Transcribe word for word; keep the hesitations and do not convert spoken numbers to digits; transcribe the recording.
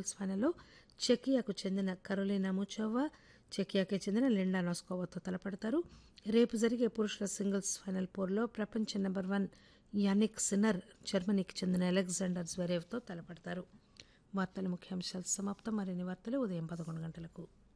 Singles ఫైనల్లో చెకియాకు చెందిన Karolina Muchova చెకియాకి చెందిన లిండా నోస్కోవాతో తలపడతారు. రేపు జరిగే పురుషుల సింగిల్స్ ఫైనల్ పోరులో ప్రపంచ నెంబర్ వన్ యానిక్ సిన్నర్ జర్మనీకి చెందిన అలెగ్జాండర్ జ్వరేవ్తో తలపడతారు. వార్తల ముఖ్యాంశాలు సమాప్తం. మరిన్ని వార్తలు ఉదయం పదకొండు గంటలకు.